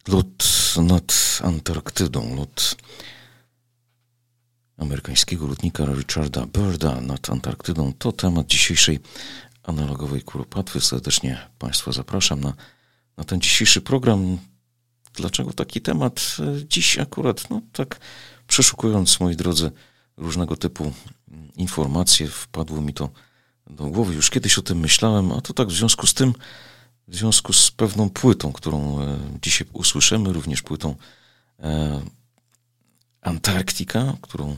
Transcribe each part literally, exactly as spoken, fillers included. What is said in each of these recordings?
Lot nad Antarktydą, lot amerykańskiego lotnika Richarda Byrda nad Antarktydą to temat dzisiejszej analogowej kuropatwy. Serdecznie Państwa zapraszam na, na ten dzisiejszy program. Dlaczego taki temat dziś akurat? No tak przeszukując, moi drodzy, różnego typu informacje, wpadło mi to do głowy. Już kiedyś o tym myślałem, a to tak w związku z tym, w związku z pewną płytą, którą e, dzisiaj usłyszymy, również płytą e, Antarktika, którą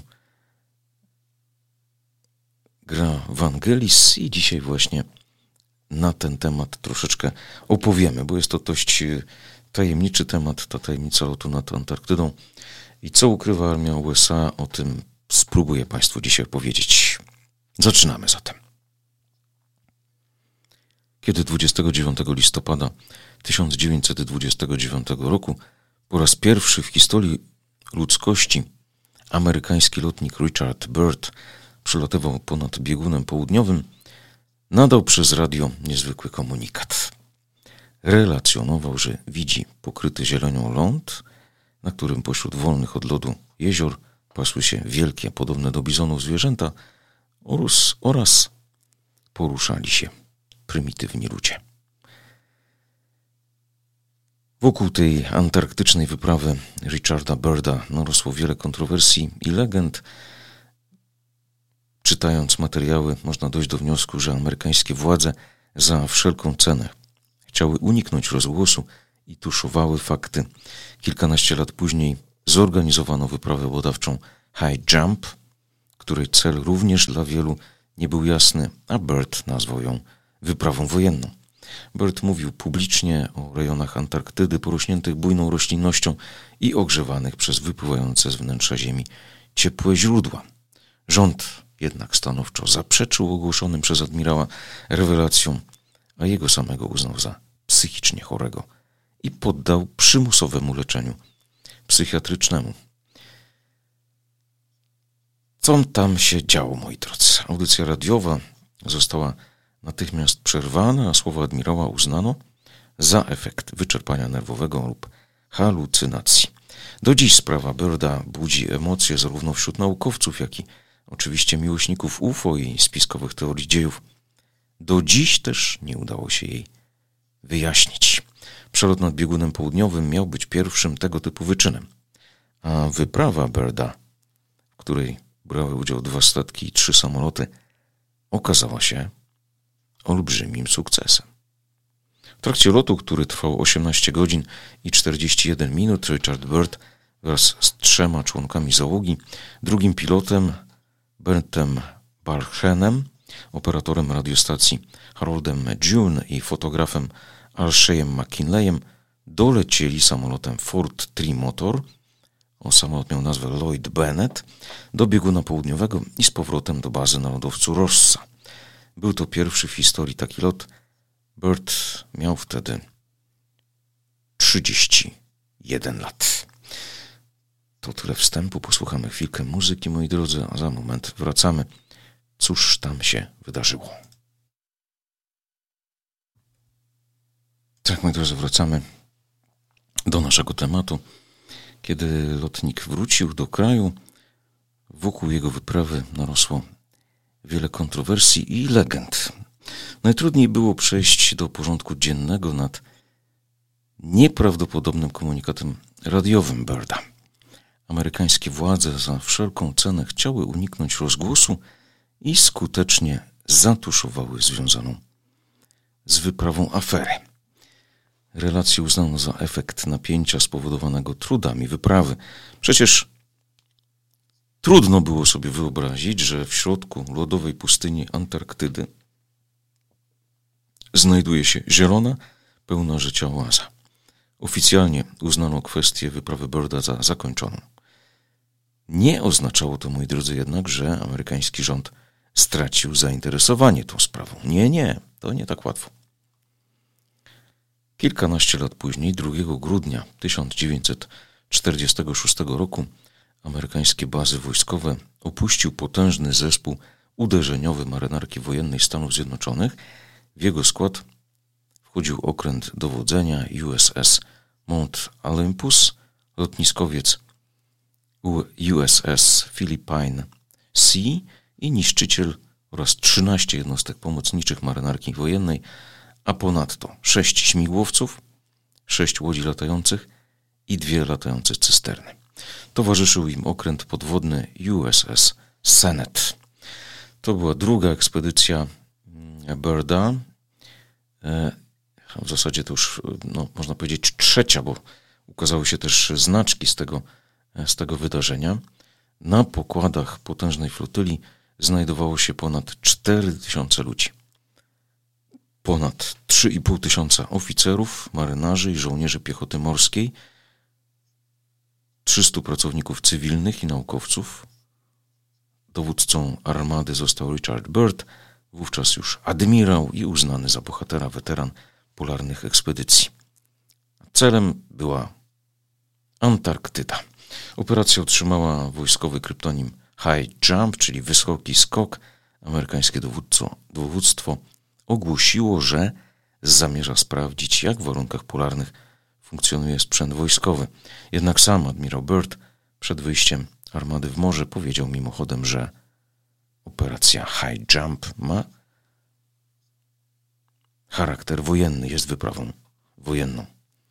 gra Vangelis, i dzisiaj właśnie na ten temat troszeczkę opowiemy, bo jest to dość tajemniczy temat, ta tajemnica lotu nad Antarktydą i co ukrywa armia U S A, o tym spróbuję Państwu dzisiaj powiedzieć. Zaczynamy zatem. Kiedy dwudziestego dziewiątego listopada tysiąc dziewięćset dwudziestego dziewiątego roku po raz pierwszy w historii ludzkości amerykański lotnik Richard Byrd przelatywał ponad biegunem południowym, nadał przez radio niezwykły komunikat. Relacjonował, że widzi pokryty zielenią ląd, na którym pośród wolnych od lodu jezior pasły się wielkie, podobne do bizonów zwierzęta oraz, oraz poruszali się prymitywni ludzie. Wokół tej antarktycznej wyprawy Richarda Byrda narosło wiele kontrowersji i legend. Czytając materiały, można dojść do wniosku, że amerykańskie władze za wszelką cenę chciały uniknąć rozgłosu i tuszowały fakty. Kilkanaście lat później zorganizowano wyprawę badawczą High Jump, której cel również dla wielu nie był jasny, a Byrd nazwał ją wyprawą wojenną. Byrd mówił publicznie o rejonach Antarktydy porośniętych bujną roślinnością i ogrzewanych przez wypływające z wnętrza Ziemi ciepłe źródła. Rząd jednak stanowczo zaprzeczył ogłoszonym przez admirała rewelacjom, a jego samego uznał za psychicznie chorego i poddał przymusowemu leczeniu psychiatrycznemu. Co tam się działo, moi drodzy? Audycja radiowa została natychmiast przerwana, a słowa admirała uznano za efekt wyczerpania nerwowego lub halucynacji. Do dziś sprawa Byrda budzi emocje zarówno wśród naukowców, jak i oczywiście miłośników U F O i spiskowych teorii dziejów. Do dziś też nie udało się jej wyjaśnić. Przelot nad biegunem południowym miał być pierwszym tego typu wyczynem, a wyprawa Byrda, w której brały udział dwa statki i trzy samoloty, okazała się olbrzymim sukcesem. W trakcie lotu, który trwał osiemnaście godzin i czterdzieści jeden minut, Richard Byrd wraz z trzema członkami załogi, drugim pilotem Bertem Barchenem, operatorem radiostacji Haroldem June i fotografem Arsheyem McKinleyem dolecieli samolotem Ford Trimotor, o samolot miał nazwę Lloyd Bennett, do bieguna południowego i z powrotem do bazy na lodowcu Rossa. Był to pierwszy w historii taki lot. Byrd miał wtedy trzydzieści jeden lat. To tyle wstępu. Posłuchamy chwilkę muzyki, moi drodzy, a za moment wracamy. Cóż tam się wydarzyło? Tak, moi drodzy, wracamy do naszego tematu. Kiedy lotnik wrócił do kraju, wokół jego wyprawy narosło wiele kontrowersji i legend. Najtrudniej było przejść do porządku dziennego nad nieprawdopodobnym komunikatem radiowym Byrda. Amerykańskie władze za wszelką cenę chciały uniknąć rozgłosu i skutecznie zatuszowały związaną z wyprawą aferę. Relację uznano za efekt napięcia spowodowanego trudami wyprawy. Przecież trudno było sobie wyobrazić, że w środku lodowej pustyni Antarktydy znajduje się zielona, pełna życia oaza. Oficjalnie uznano kwestię wyprawy Byrda za zakończoną. Nie oznaczało to, moi drodzy, jednak, że amerykański rząd stracił zainteresowanie tą sprawą. Nie, nie, to nie tak łatwo. Kilkanaście lat później, drugiego grudnia tysiąc dziewięćset czterdziestego szóstego roku, amerykańskie bazy wojskowe opuścił potężny zespół uderzeniowy marynarki wojennej Stanów Zjednoczonych. W jego skład wchodził okręt dowodzenia U S S Mount Olympus, lotniskowiec U S S Philippine Sea i niszczyciel oraz trzynaście jednostek pomocniczych marynarki wojennej, a ponadto sześć śmigłowców, sześć łodzi latających i dwie latające cysterny. Towarzyszył im okręt podwodny U S S Senate. To była druga ekspedycja Byrda. W zasadzie to już, no, można powiedzieć, trzecia, bo ukazały się też znaczki z tego, z tego wydarzenia. Na pokładach potężnej flotyli znajdowało się ponad cztery tysiące ludzi. Ponad trzy i pół tysiąca oficerów, marynarzy i żołnierzy piechoty morskiej, trzystu pracowników cywilnych i naukowców. Dowódcą armady został Richard Byrd, wówczas już admirał i uznany za bohatera weteran polarnych ekspedycji. Celem była Antarktyda. Operacja otrzymała wojskowy kryptonim High Jump, czyli wysoki skok. Amerykańskie dowództwo, dowództwo ogłosiło, że zamierza sprawdzić, jak w warunkach polarnych funkcjonuje sprzęt wojskowy. Jednak sam admirał Byrd przed wyjściem armady w morze powiedział mimochodem, że operacja High Jump ma charakter wojenny, jest wyprawą wojenną.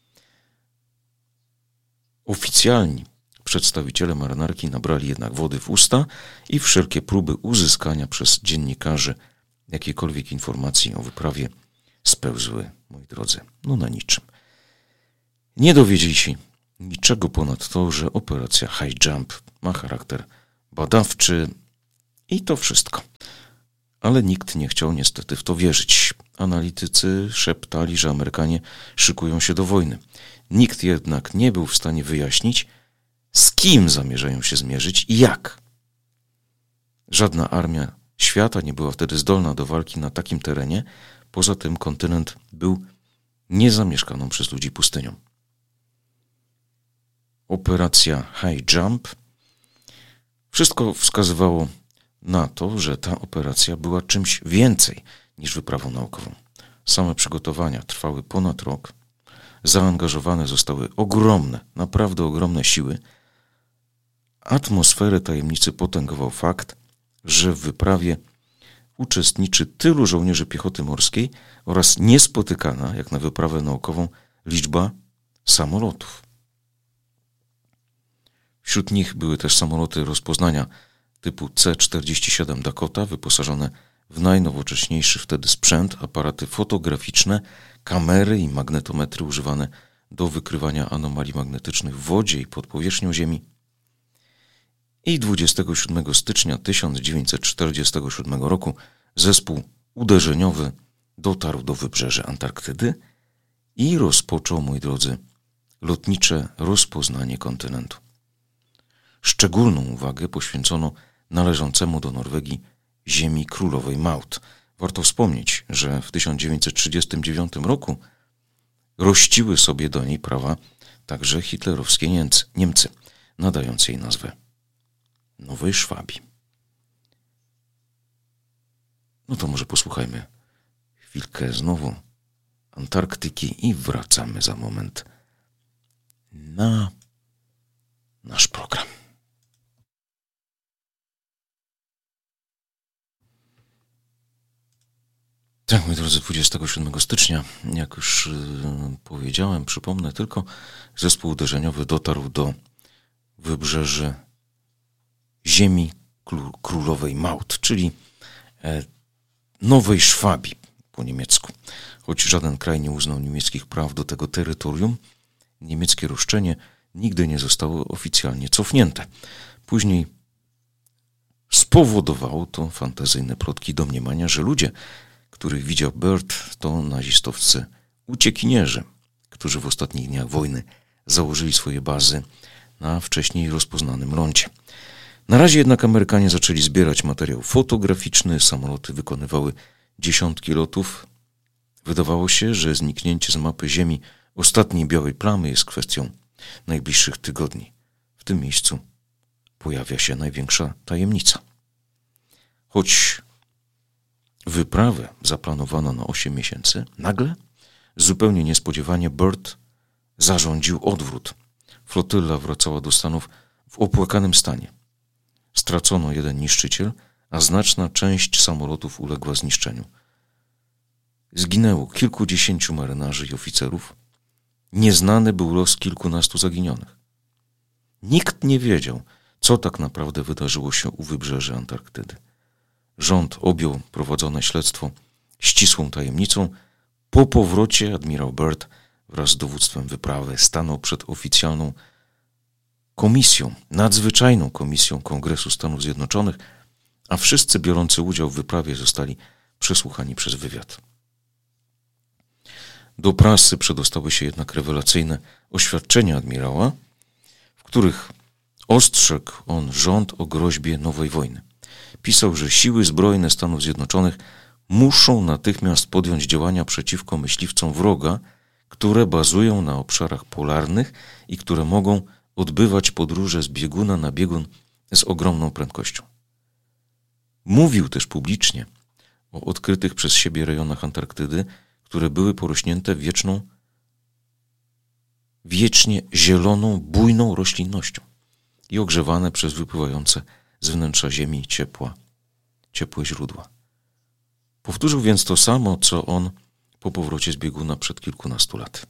Oficjalni przedstawiciele marynarki nabrali jednak wody w usta i wszelkie próby uzyskania przez dziennikarzy jakiejkolwiek informacji o wyprawie spełzły, moi drodzy, no na niczym. Nie dowiedzieli się niczego ponad to, że operacja High Jump ma charakter badawczy i to wszystko. Ale nikt nie chciał niestety w to wierzyć. Analitycy szeptali, że Amerykanie szykują się do wojny. Nikt jednak nie był w stanie wyjaśnić, z kim zamierzają się zmierzyć i jak. Żadna armia świata nie była wtedy zdolna do walki na takim terenie. Poza tym kontynent był niezamieszkaną przez ludzi pustynią. Operacja High Jump. Wszystko wskazywało na to, że ta operacja była czymś więcej niż wyprawą naukową. Same przygotowania trwały ponad rok. Zaangażowane zostały ogromne, naprawdę ogromne siły. Atmosferę tajemnicy potęgował fakt, że w wyprawie uczestniczy tylu żołnierzy piechoty morskiej oraz niespotykana, jak na wyprawę naukową, liczba samolotów. Wśród nich były też samoloty rozpoznania typu C czterdzieści siedem Dakota, wyposażone w najnowocześniejszy wtedy sprzęt, aparaty fotograficzne, kamery i magnetometry używane do wykrywania anomalii magnetycznych w wodzie i pod powierzchnią Ziemi. I dwudziestego siódmego stycznia tysiąc dziewięćset czterdziestego siódmego roku zespół uderzeniowy dotarł do wybrzeży Antarktydy i rozpoczął, moi drodzy, lotnicze rozpoznanie kontynentu. Szczególną uwagę poświęcono należącemu do Norwegii ziemi królowej Maud. Warto wspomnieć, że w tysiąc dziewięćset trzydziestym dziewiątym roku rościły sobie do niej prawa także hitlerowskie Niemcy, Niemcy nadając jej nazwę Nowej Szwabii. No to może posłuchajmy chwilkę znowu Antarktyki i wracamy za moment na nasz program. Tak, moi drodzy, dwudziestego siódmego stycznia, jak już yy, powiedziałem, przypomnę tylko, zespół uderzeniowy dotarł do wybrzeży ziemi królowej Maud, czyli e, Nowej Szwabii po niemiecku. Choć żaden kraj nie uznał niemieckich praw do tego terytorium, niemieckie roszczenie nigdy nie zostało oficjalnie cofnięte. Później spowodowało to fantazyjne plotki domniemania, że ludzie, których widział Byrd, to nazistowscy uciekinierzy, którzy w ostatnich dniach wojny założyli swoje bazy na wcześniej rozpoznanym lądzie. Na razie jednak Amerykanie zaczęli zbierać materiał fotograficzny, samoloty wykonywały dziesiątki lotów. Wydawało się, że zniknięcie z mapy Ziemi ostatniej białej plamy jest kwestią najbliższych tygodni. W tym miejscu pojawia się największa tajemnica. Choć wyprawę zaplanowano na osiem miesięcy, nagle, zupełnie niespodziewanie, Byrd zarządził odwrót. Flotylla wracała do Stanów w opłakanym stanie. Stracono jeden niszczyciel, a znaczna część samolotów uległa zniszczeniu. Zginęło kilkudziesięciu marynarzy i oficerów. Nieznany był los kilkunastu zaginionych. Nikt nie wiedział, co tak naprawdę wydarzyło się u wybrzeży Antarktydy. Rząd objął prowadzone śledztwo ścisłą tajemnicą. Po powrocie admirał Byrd wraz z dowództwem wyprawy stanął przed oficjalną komisją, nadzwyczajną komisją Kongresu Stanów Zjednoczonych, a wszyscy biorący udział w wyprawie zostali przesłuchani przez wywiad. Do prasy przedostały się jednak rewelacyjne oświadczenia admirała, w których ostrzegł on rząd o groźbie nowej wojny. Pisał, że siły zbrojne Stanów Zjednoczonych muszą natychmiast podjąć działania przeciwko myśliwcom wroga, które bazują na obszarach polarnych i które mogą odbywać podróże z bieguna na biegun z ogromną prędkością. Mówił też publicznie o odkrytych przez siebie rejonach Antarktydy, które były porośnięte wieczną, wiecznie zieloną, bujną roślinnością i ogrzewane przez wypływające z wnętrza Ziemi ciepła, ciepłe źródła. Powtórzył więc to samo, co on po powrocie z bieguna przed kilkunastu laty.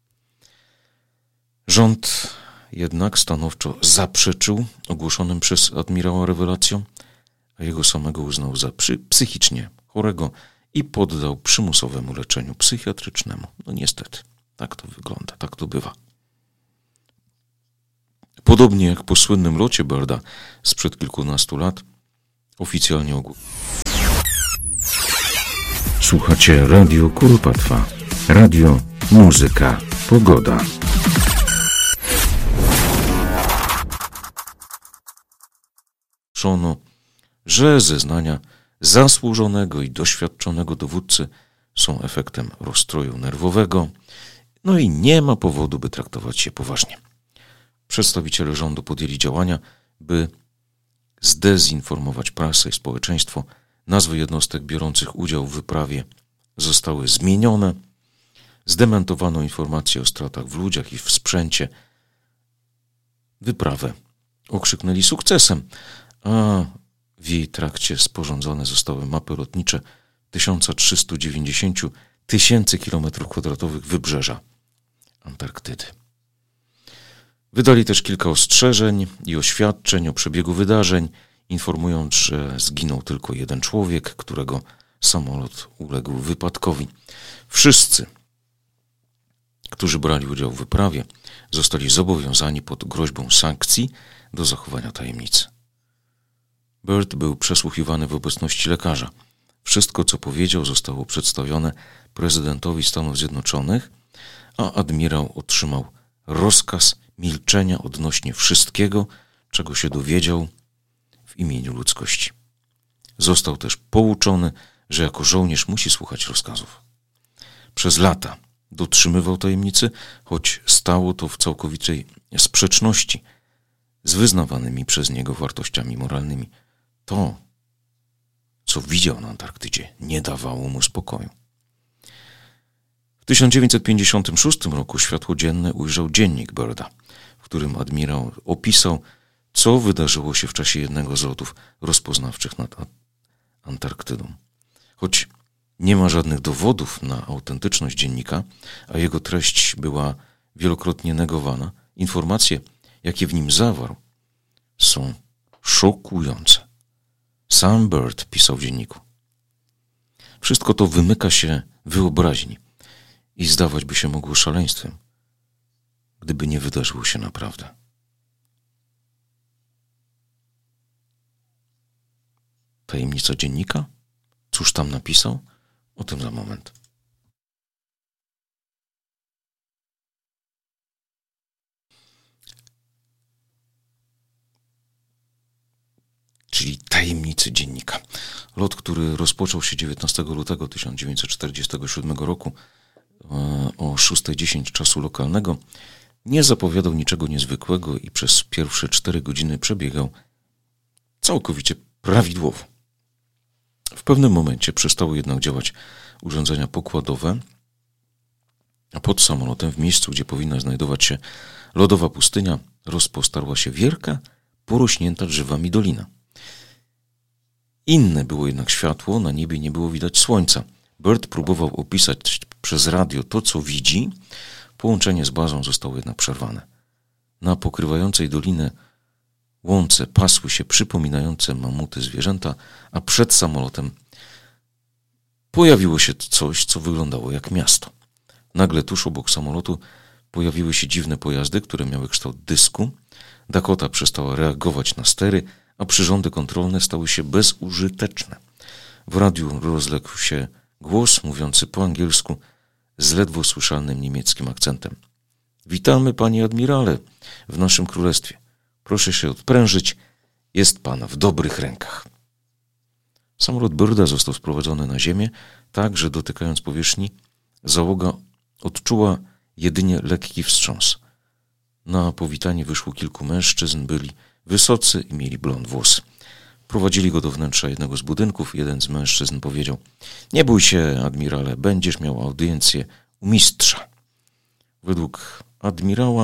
Rząd jednak stanowczo zaprzeczył ogłoszonym przez admirała rewelacjom, a jego samego uznał za przy, psychicznie chorego i poddał przymusowemu leczeniu psychiatrycznemu. No niestety, tak to wygląda, tak to bywa. Podobnie jak po słynnym locie Byrda sprzed kilkunastu lat, oficjalnie ogłoszono. Słuchacie Radio Kuropatwa. Radio, muzyka, pogoda. Że zeznania zasłużonego i doświadczonego dowódcy są efektem rozstroju nerwowego, no i nie ma powodu, by traktować się poważnie. Przedstawiciele rządu podjęli działania, by zdezinformować prasę i społeczeństwo. Nazwy jednostek biorących udział w wyprawie zostały zmienione. Zdementowano informacje o stratach w ludziach i w sprzęcie. Wyprawę okrzyknęli sukcesem, a w jej trakcie sporządzone zostały mapy lotnicze tysiąc trzysta dziewięćdziesiąt tysięcy kilometrów kwadratowych wybrzeża Antarktydy. Wydali też kilka ostrzeżeń i oświadczeń o przebiegu wydarzeń, informując, że zginął tylko jeden człowiek, którego samolot uległ wypadkowi. Wszyscy, którzy brali udział w wyprawie, zostali zobowiązani pod groźbą sankcji do zachowania tajemnicy. Byrd był przesłuchiwany w obecności lekarza. Wszystko, co powiedział, zostało przedstawione prezydentowi Stanów Zjednoczonych, a admirał otrzymał rozkaz milczenia odnośnie wszystkiego, czego się dowiedział w imieniu ludzkości. Został też pouczony, że jako żołnierz musi słuchać rozkazów. Przez lata dotrzymywał tajemnicy, choć stało to w całkowitej sprzeczności z wyznawanymi przez niego wartościami moralnymi. To, co widział na Antarktydzie, nie dawało mu spokoju. W tysiąc dziewięćset pięćdziesiątym szóstym roku światło dzienne ujrzał dziennik Byrda, w którym admirał opisał, co wydarzyło się w czasie jednego z lotów rozpoznawczych nad Antarktydą. Choć nie ma żadnych dowodów na autentyczność dziennika, a jego treść była wielokrotnie negowana, informacje, jakie w nim zawarł, są szokujące. Sam Byrd pisał w dzienniku: wszystko to wymyka się wyobraźni i zdawać by się mogło szaleństwem, gdyby nie wydarzyło się naprawdę. Tajemnica dziennika? Cóż tam napisał? O tym za moment. Czyli tajemnicy dziennika. Lot, który rozpoczął się dziewiętnastego lutego tysiąc dziewięćset czterdziestego siódmego roku o szósta dziesięć czasu lokalnego, nie zapowiadał niczego niezwykłego i przez pierwsze cztery godziny przebiegał całkowicie prawidłowo. W pewnym momencie przestały jednak działać urządzenia pokładowe A pod samolotem, w miejscu, gdzie powinna znajdować się lodowa pustynia, rozpostarła się wielka, porośnięta drzewami dolina. Inne było jednak światło, na niebie nie było widać słońca. Bert próbował opisać przez radio to, co widzi. Połączenie z bazą zostało jednak przerwane. Na pokrywającej dolinę łące pasły się przypominające mamuty zwierzęta, a przed samolotem pojawiło się coś, co wyglądało jak miasto. Nagle tuż obok samolotu pojawiły się dziwne pojazdy, które miały kształt dysku. Dakota przestała reagować na stery, a przyrządy kontrolne stały się bezużyteczne. W radiu rozległ się głos mówiący po angielsku z ledwo słyszalnym niemieckim akcentem. Witamy, panie admirale, w naszym królestwie. Proszę się odprężyć, jest pan w dobrych rękach. Samolot Birda został sprowadzony na ziemię, tak, że dotykając powierzchni, załoga odczuła jedynie lekki wstrząs. Na powitanie wyszło kilku mężczyzn, byli wysocy i mieli blond włosy. Prowadzili go do wnętrza jednego z budynków. Jeden z mężczyzn powiedział: nie bój się, admirale, będziesz miał audiencję u mistrza. Według admirała,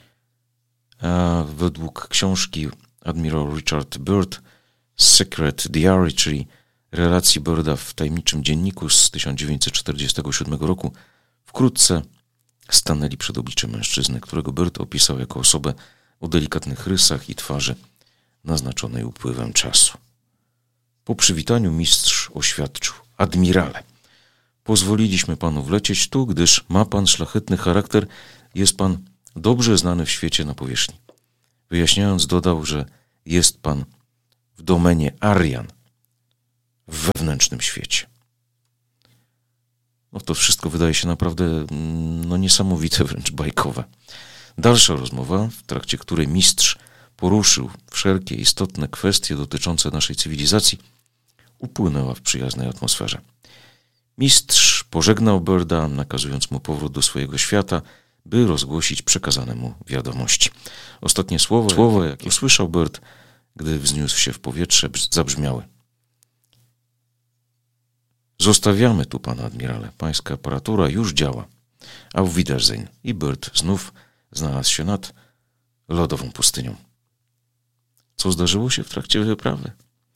a według książki admirał Richard Byrd Secret Diary, czyli relacji Byrda w tajemniczym dzienniku z tysiąc dziewięćset czterdziestego siódmego roku, wkrótce stanęli przed obliczem mężczyzny, którego Byrd opisał jako osobę o delikatnych rysach i twarzy naznaczonej upływem czasu. Po przywitaniu mistrz oświadczył: admirale, pozwoliliśmy panu wlecieć tu, gdyż ma pan szlachetny charakter, jest pan dobrze znany w świecie na powierzchni. Wyjaśniając, dodał, że jest pan w domenie Aryan, w wewnętrznym świecie. No to wszystko wydaje się naprawdę no, niesamowite, wręcz bajkowe. Dalsza rozmowa, w trakcie której mistrz poruszył wszelkie istotne kwestie dotyczące naszej cywilizacji, upłynęła w przyjaznej atmosferze. Mistrz pożegnał Byrda, nakazując mu powrót do swojego świata, by rozgłosić przekazane mu wiadomości. Ostatnie słowa, słowa jakie usłyszał Byrd, gdy wzniósł się w powietrze, zabrzmiały: zostawiamy tu pana admirale, pańska aparatura już działa. Auf Wiedersehen. I Byrd znów znalazł się nad lodową pustynią. Co zdarzyło się w trakcie wyprawy?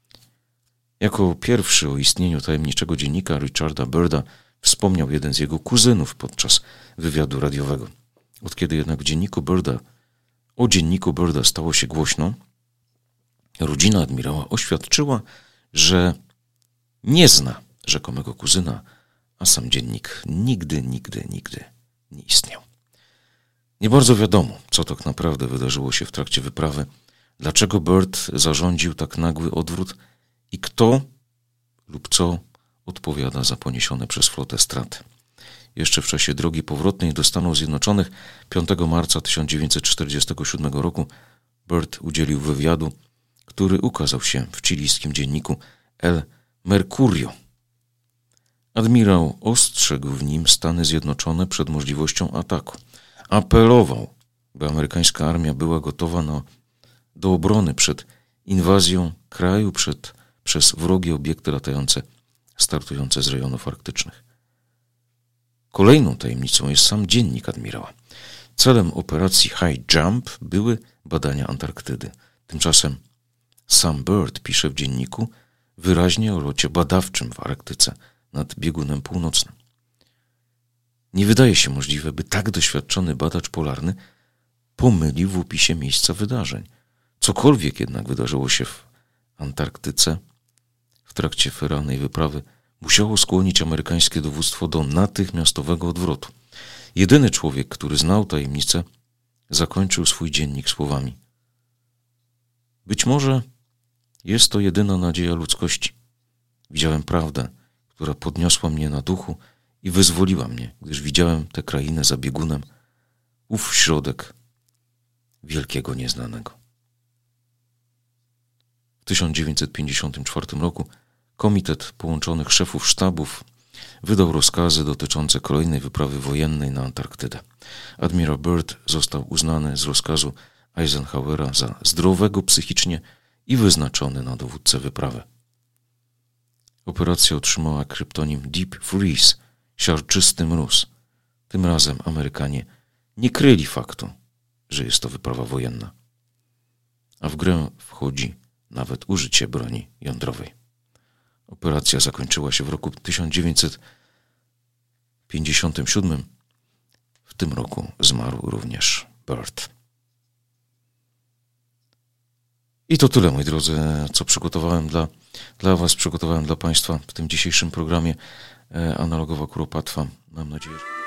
Jako pierwszy o istnieniu tajemniczego dziennika Richarda Byrda wspomniał jeden z jego kuzynów podczas wywiadu radiowego. Od kiedy jednak w dzienniku Byrda, o dzienniku Byrda stało się głośno, rodzina admirała oświadczyła, że nie zna rzekomego kuzyna, a sam dziennik nigdy, nigdy, nigdy nie istniał. Nie bardzo wiadomo, co tak naprawdę wydarzyło się w trakcie wyprawy, dlaczego Byrd zarządził tak nagły odwrót i kto lub co odpowiada za poniesione przez flotę straty. Jeszcze w czasie drogi powrotnej do Stanów Zjednoczonych piątego marca tysiąc dziewięćset czterdziestego siódmego roku Byrd udzielił wywiadu, który ukazał się w chilijskim dzienniku El Mercurio. Admirał ostrzegł w nim Stany Zjednoczone przed możliwością ataku. Apelował, by amerykańska armia była gotowa na, do obrony przed inwazją kraju przed, przez wrogie obiekty latające startujące z rejonów arktycznych. Kolejną tajemnicą jest sam dziennik admirała. Celem operacji High Jump były badania Antarktydy. Tymczasem sam Byrd pisze w dzienniku wyraźnie o locie badawczym w Arktyce nad biegunem północnym. Nie wydaje się możliwe, by tak doświadczony badacz polarny pomylił w opisie miejsca wydarzeń. Cokolwiek jednak wydarzyło się w Antarktyce w trakcie feralnej wyprawy musiało skłonić amerykańskie dowództwo do natychmiastowego odwrotu. Jedyny człowiek, który znał tajemnicę, zakończył swój dziennik słowami: być może jest to jedyna nadzieja ludzkości. Widziałem prawdę, która podniosła mnie na duchu i wyzwoliła mnie, gdyż widziałem tę krainę za biegunem, ów środek wielkiego nieznanego. W tysiąc dziewięćset pięćdziesiątym czwartym roku Komitet Połączonych Szefów Sztabów wydał rozkazy dotyczące kolejnej wyprawy wojennej na Antarktydę. Admirał Byrd został uznany z rozkazu Eisenhowera za zdrowego psychicznie i wyznaczony na dowódcę wyprawy. Operacja otrzymała kryptonim Deep Freeze, siarczysty mróz. Tym razem Amerykanie nie kryli faktu, że jest to wyprawa wojenna, a w grę wchodzi nawet użycie broni jądrowej. Operacja zakończyła się w roku tysiąc dziewięćset pięćdziesiątym siódmym. W tym roku zmarł również Byrd. I to tyle, moi drodzy, co przygotowałem dla, dla Was, przygotowałem dla Państwa w tym dzisiejszym programie Analogowa Kuropatwa. Mam nadzieję, że...